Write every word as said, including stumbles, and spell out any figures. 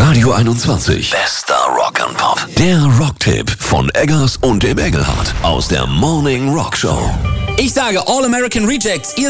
Radio einundzwanzig. Bester Rock and Pop. Der Rocktipp von Eggers und dem Engelhardt aus der Morning Rock Show. Ich sage All American Rejects. Ihr